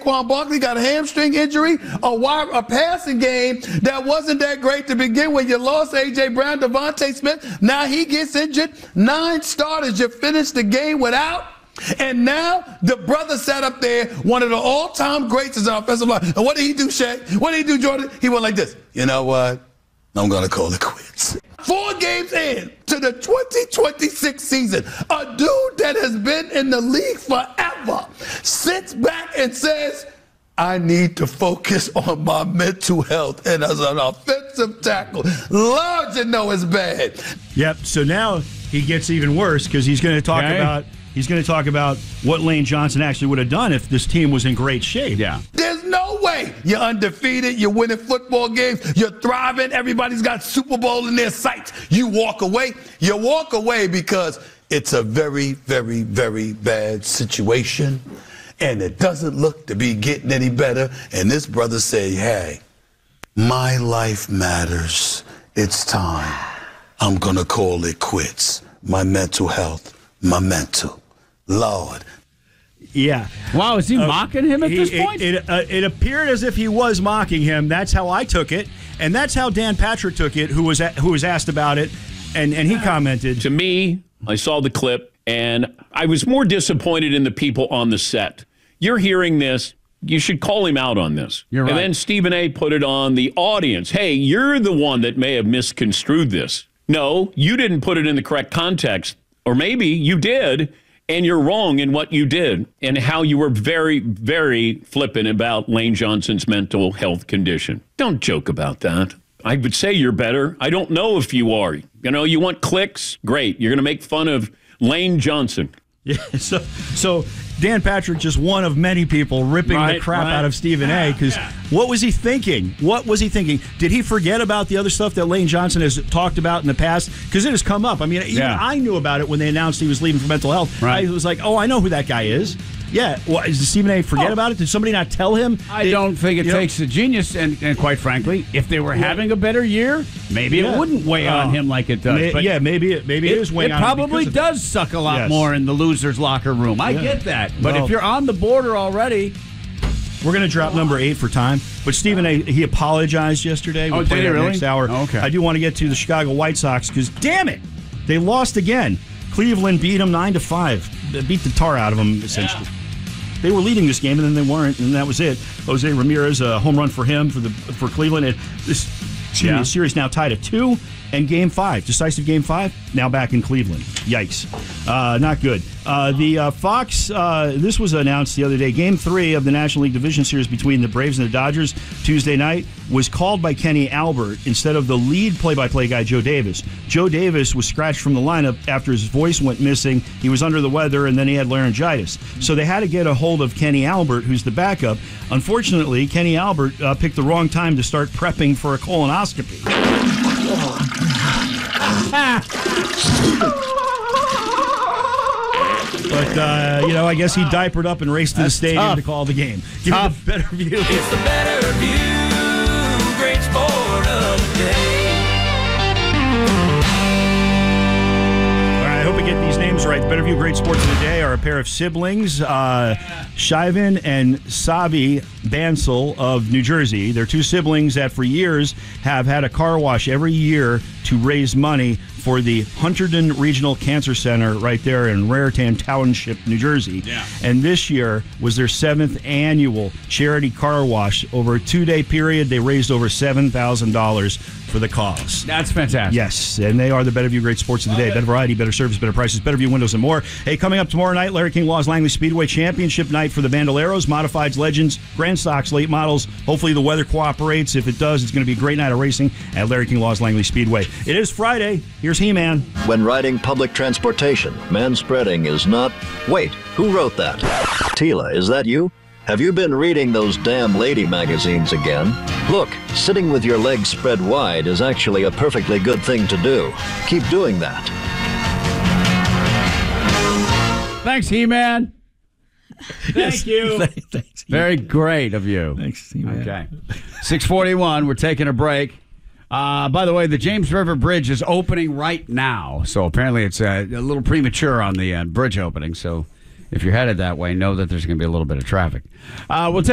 Saquon Barkley got a hamstring injury, a passing game that wasn't that great to begin with. You lost A.J. Brown, Devontae Smith. Now he gets injured. 9 starters you finished the game without. And now the brother sat up there, one of the all-time greats in our offensive line. And what did he do, Shaq? What did he do, Jordan? He went like this. You know what? I'm going to call it quits. 4 games in to the 2026 season, a dude that has been in the league forever sits back and says, I need to focus on my mental health. And as an offensive tackle, Lord, you know it's bad. Yep, so now he gets even worse because he's going to talk about... He's going to talk about what Lane Johnson actually would have done if this team was in great shape. Yeah. There's no way. You're undefeated. You're winning football games. You're thriving. Everybody's got Super Bowl in their sights. You walk away. You walk away because it's a very, very, very bad situation, and it doesn't look to be getting any better. And this brother say, hey, my life matters. It's time. I'm going to call it quits. My mental health, my mental. Lord. Yeah. Wow, is he mocking him at this point? It appeared as if he was mocking him. That's how I took it, and that's how Dan Patrick took it, who was asked about it, and he commented. To me, I saw the clip, and I was more disappointed in the people on the set. You're hearing this. You should call him out on this. You're right. And then Stephen A. put it on the audience. Hey, you're the one that may have misconstrued this. No, you didn't put it in the correct context. Or maybe you did, and you're wrong in what you did and how you were very, very flippant about Lane Johnson's mental health condition. Don't joke about that. I would say you're better. I don't know if you are. You know, you want clicks? Great. You're going to make fun of Lane Johnson. Yeah, so Dan Patrick, just one of many people ripping the crap out of Stephen A. Because what was he thinking? What was he thinking? Did he forget about the other stuff that Lane Johnson has talked about in the past? Because it has come up. I mean, even I knew about it when they announced he was leaving for mental health. Right. I was like, oh, I know who that guy is. Yeah. Well, did Stephen A. forget about it? Did somebody not tell him? I don't think it takes a genius, and quite frankly, if they were having a better year, maybe it wouldn't weigh on him like it does. Maybe it is weighing on him. It probably does suck a lot more in the loser's locker room. I get that. But if you're on the border already... We're going to drop number 8 for time. But Stephen A., he apologized yesterday. Did he really? Next hour. Okay. I do want to get to the Chicago White Sox because, damn it, they lost again. Cleveland beat them 9-5. They beat the tar out of them, essentially. They were leading this game, and then they weren't, and that was it. Jose Ramirez, a home run for him, for Cleveland. And this series now tied at 2, and Game 5, decisive Game 5, now back in Cleveland. Yikes. Not good. The Fox, this was announced the other day. Game 3 of the National League Division Series between the Braves and the Dodgers Tuesday night was called by Kenny Albert instead of the lead play-by-play guy, Joe Davis. Joe Davis was scratched from the lineup after his voice went missing. He was under the weather, and then he had laryngitis. So they had to get a hold of Kenny Albert, who's the backup. Unfortunately, Kenny Albert picked the wrong time to start prepping for a colonoscopy. But, I guess he diapered up and raced to the stadium to call the game. Give me the better view. It's the better view. Great sport of the day. All right, I hope we get these names right. The better view, great sports of the day are a pair of siblings, Shivan and Savi Bansal of New Jersey. They're 2 siblings that for years have had a car wash every year to raise money for the Hunterdon Regional Cancer Center right there in Raritan Township, New Jersey. Yeah. And this year was their 7th annual charity car wash. Over a 2-day period, they raised over $7,000 for the cause. That's fantastic. Yes, and they are the Better View Great Sports of the Day. Better variety, better service, better prices, Better View Windows and more. Hey, coming up tomorrow night, Larry King Laws Langley Speedway Championship night for the Bandoleros, Modifieds, Legends, Grand Stocks, Late Models. Hopefully the weather cooperates. If it does, it's going to be a great night of racing at Larry King Laws Langley Speedway. It is Friday. Here's He-Man. When riding public transportation, manspreading is not... Wait, who wrote that? Tila, is that you? Have you been reading those damn lady magazines again? Look, sitting with your legs spread wide is actually a perfectly good thing to do. Keep doing that. Thanks, He-Man. Thank you. Thanks. Very great of you. Thanks, He-Man. Okay. 6:41, we're taking a break. By the way, the James River Bridge is opening right now, so apparently it's a little premature on the bridge opening, so if you're headed that way, know that there's going to be a little bit of traffic. We'll take